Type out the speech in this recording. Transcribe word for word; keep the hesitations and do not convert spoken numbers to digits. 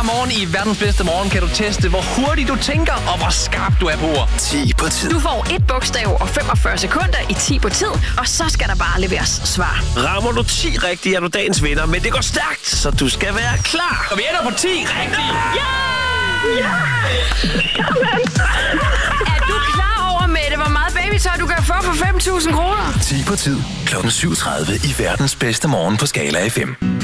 morgen i verdens bedste morgen kan du teste, hvor hurtigt du tænker, og hvor skarp du er på ord. ti på tid. Du får et bogstav og femogfyrre sekunder i ti på tid, og så skal der bare leveres svar. Rammer du ti rigtigt, er du dagens vinder, men det går stærkt, så du skal være klar. Og vi ender på ti rigtigt. Ja! Ja! Er du klar over, Mette, hvor meget babytøj du kan få for fem tusind kroner? ti på tid. Klokken syv tredive i verdens bedste morgen på Skala F M.